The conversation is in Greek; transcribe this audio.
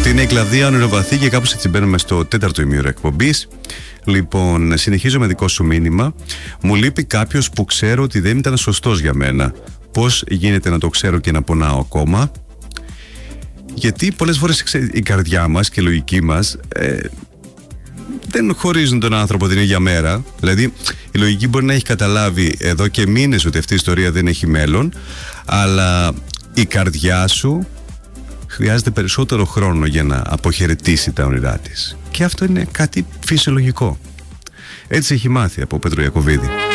Αυτή είναι η Κλαδία Ονειροβαθή και κάπως έτσι μπαίνουμε στο τέταρτο ημίωρο εκπομπής. Λοιπόν, συνεχίζω με δικό σου μήνυμα. Μου λείπει κάποιος που ξέρω ότι δεν ήταν σωστός για μένα. Πώς γίνεται να το ξέρω και να πονάω ακόμα? Γιατί πολλές φορές η καρδιά μας και η λογική μας δεν χωρίζουν τον άνθρωπο την ίδια μέρα. Δηλαδή η λογική μπορεί να έχει καταλάβει εδώ και μήνες ότι αυτή η ιστορία δεν έχει μέλλον, αλλά η καρδιά σου χρειάζεται περισσότερο χρόνο για να αποχαιρετήσει τα όνειρά της. Και αυτό είναι κάτι φυσιολογικό. Έτσι έχει μάθει από Πέτρο Ιακωβίδη.